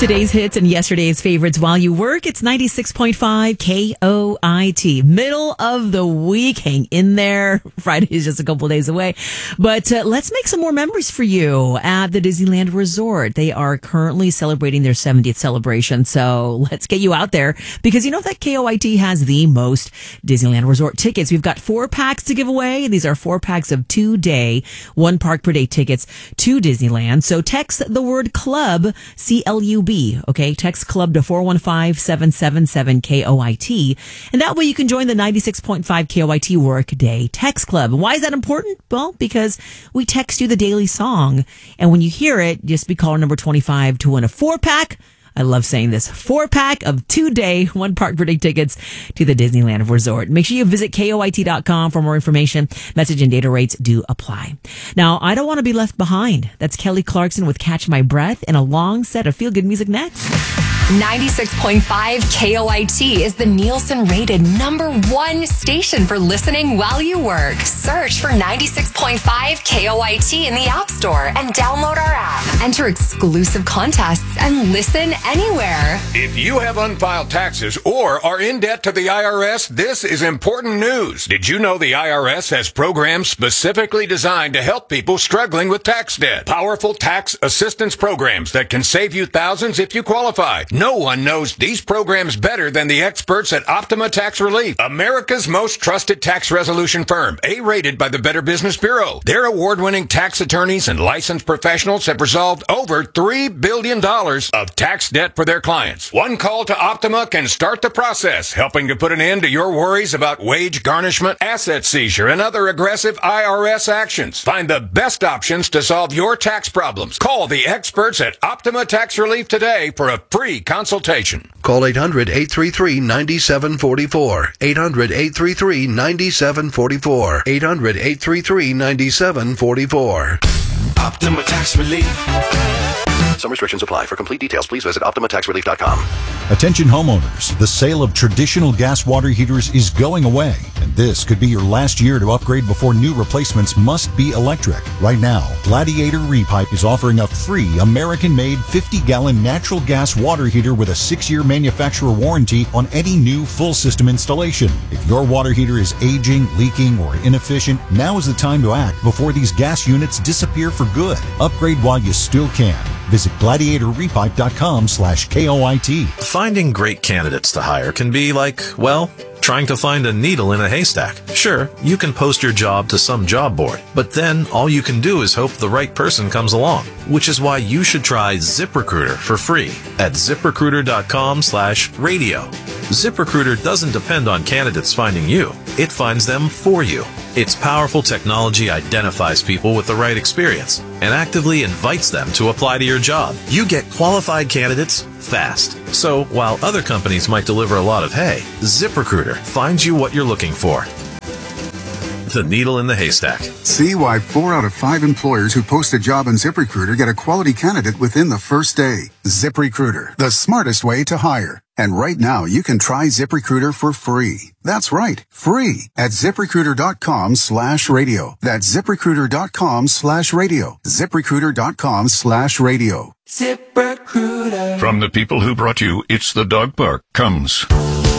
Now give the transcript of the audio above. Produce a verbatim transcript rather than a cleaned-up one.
Today's hits and yesterday's favorites while you work. It's ninety-six point five K O I T. Middle of the week. Hang in there. Friday is just a couple days away. But uh, let's make some more memories for you at the Disneyland Resort. They are currently celebrating their seventieth celebration. So let's get you out there because you know that K O I T has the most Disneyland Resort tickets. We've got four packs to give away. These are four packs of two day, one park per day tickets to Disneyland. So text the word club, C L U B. Okay, text club to four one five, seven seven seven, K O I T. And that way you can join the ninety-six point five K O I T Workday Text Club. And why is that important? Well, because we text you the daily song. And when you hear it, just be caller number twenty-five to win a four pack. I love saying this. Four pack of two day, one park per day tickets to the Disneyland Resort. Make sure you visit K O I T dot com for more information. Message and data rates do apply. Now, I don't want to be left behind. That's Kelly Clarkson with Catch My Breath and a long set of feel-good music next. ninety-six point five K O I T is the Nielsen rated number one station for listening while you work. Search for ninety-six point five K O I T in the App Store and download our app. Enter exclusive contests and listen anywhere. If you have unfiled taxes or are in debt to the I R S, this is important news. Did you know the I R S has programs specifically designed to help people struggling with tax debt? Powerful tax assistance programs that can save you thousands if you qualify. No one knows these programs better than the experts at Optima Tax Relief, America's most trusted tax resolution firm, A-rated by the Better Business Bureau. Their award-winning tax attorneys and licensed professionals have resolved over three billion dollars of tax debt for their clients. One call to Optima can start the process, helping to put an end to your worries about wage garnishment, asset seizure, and other aggressive I R S actions. Find the best options to solve your tax problems. Call the experts at Optima Tax Relief today for a free consultation. Call eight hundred, eight three three, nine seven four four. eight hundred, eight three three, nine seven four four. eight hundred, eight three three, nine seven four four. Optima Tax Relief. Some restrictions apply. For complete details, please visit Optima Tax Relief dot com. Attention homeowners, the sale of traditional gas water heaters is going away, and this could be your last year to upgrade before new replacements must be electric. Right now, Gladiator Repipe is offering a free American-made fifty gallon natural gas water heater with a six year manufacturer warranty on any new full system installation. If your water heater is aging, leaking, or inefficient, now is the time to act before these gas units disappear for good. Upgrade while you still can. Visit gladiator repipe dot com slash K O I T. Finding great candidates to hire can be like, well, trying to find a needle in a haystack. Sure, you can post your job to some job board, but then all you can do is hope the right person comes along, which is why you should try ZipRecruiter for free at ziprecruiter dot com slash radio. ZipRecruiter doesn't depend on candidates finding you. It finds them for you. Its powerful technology identifies people with the right experience and actively invites them to apply to your job. You get qualified candidates fast. So while other companies might deliver a lot of hay, ZipRecruiter finds you what you're looking for. The needle in the haystack. See why four out of five employers who post a job on ZipRecruiter get a quality candidate within the first day. ZipRecruiter, the smartest way to hire. And right now, you can try ZipRecruiter for free. That's right, free at ziprecruiter dot com slash radio. That's ziprecruiter dot com slash radio. ziprecruiter dot com slash radio. ZipRecruiter. From the people who brought you It's the Dog Park comes